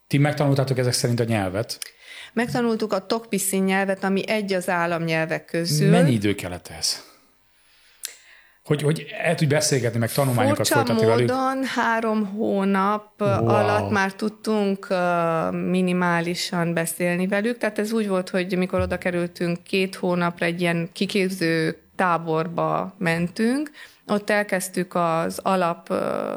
Ti megtanultátok ezek szerint a nyelvet? Megtanultuk a Tokpisin nyelvet, ami egy az államnyelvek közül. Mennyi idő kellett ehhez? Hogy el tudj beszélgetni, meg tanulmányokat folytatni velük? Furcsa módon 3 hónap alatt már tudtunk minimálisan beszélni velük. Tehát ez úgy volt, hogy mikor oda kerültünk 2 hónapra egy ilyen kiképző táborba mentünk, ott elkezdtük az alap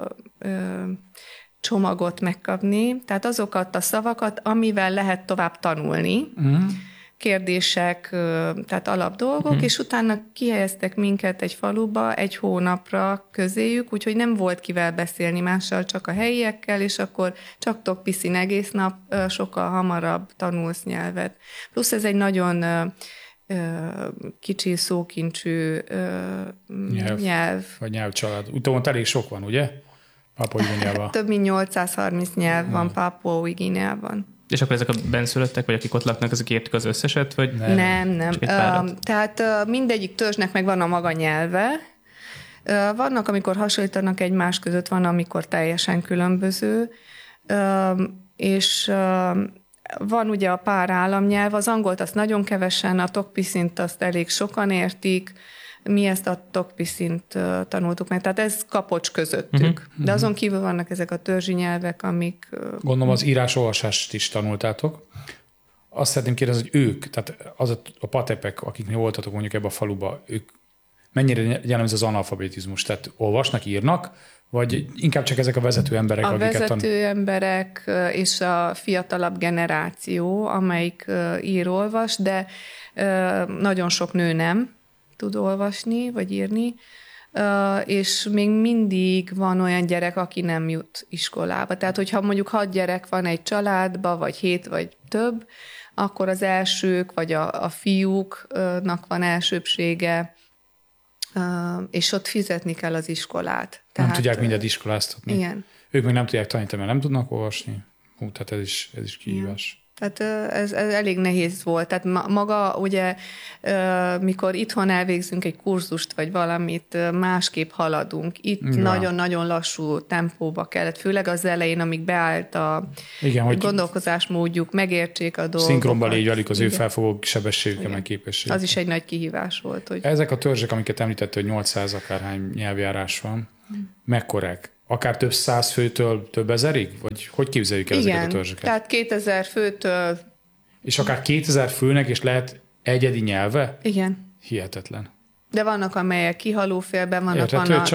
csomagot megkapni, tehát azokat a szavakat, amivel lehet tovább tanulni, kérdések, tehát alapdolgok, és utána kihelyeztek minket egy faluba 1 hónapra közéjük, úgyhogy nem volt kivel beszélni mással, csak a helyiekkel, és akkor csak Tokpisin egész nap, sokkal hamarabb tanulsz nyelvet. Plusz ez egy nagyon kicsi szókincsű nyelv. Vagy nyelvcsalád. Utána elég sok van, ugye? Pápua Új-Guineában. Több mint 830 nyelv van Pápua Új-Guineában. És akkor ezek a benszülöttek, vagy akik ott laknak, ezek értik az összeset? Vagy Nem. Tehát mindegyik törzsnek megvan a maga nyelve. Vannak, amikor hasonlítanak egymás között, van, amikor teljesen különböző. És van ugye a pár államnyelv, az angolt azt nagyon kevesen, a Tokpisint azt elég sokan értik, mi ezt a Tokpisint tanultuk meg, tehát ez kapocs közöttük. De azon kívül vannak ezek a törzsi nyelvek, amik... Gondolom az írás-olvasást is tanultátok. Azt szeretném kérdezni, hogy ők, tehát az a patepek, akiknél voltatok mondjuk ebbe a faluba, ők mennyire jellemző az analfabetizmus? Tehát olvasnak, írnak, vagy inkább csak ezek a vezető emberek, A vezető emberek és a fiatalabb generáció, amelyik ír-olvas, de nagyon sok nő nem tud olvasni, vagy írni, és még mindig van olyan gyerek, aki nem jut iskolába. Tehát, hogyha mondjuk 6 gyerek van egy családba, vagy 7, vagy több, akkor az elsők, vagy a fiúknak van elsőbbsége, és ott fizetni kell az iskolát. Tehát, nem tudják mindent iskoláztatni. Igen. Ők még nem tudják tanítani, mert nem tudnak olvasni. Tehát ez is kihívás. Igen. Tehát ez elég nehéz volt. Tehát maga ugye, mikor itthon elvégzünk egy kurzust, vagy valamit, másképp haladunk. Itt nagyon-nagyon lassú tempóba kellett, főleg az elején, amíg beállt a gondolkozásmódjuk, megértsék a dolgokat. Szinkronban légy velük az ő felfogó sebességükkel, meg képességükkel. Az is egy nagy kihívás volt. Hogy... Ezek a törzsek, amiket említett, hogy 800 akárhány nyelvjárás van, mekkorák? Akár több 100 főtől több ezerig? Vagy hogy képzeljük el ezeket a törzseket? Tehát 2000 főtől... És akár 2000 főnek is lehet egyedi nyelve? Igen. Hihetetlen. De vannak, amelyek kihalófélben vannak. Érthető,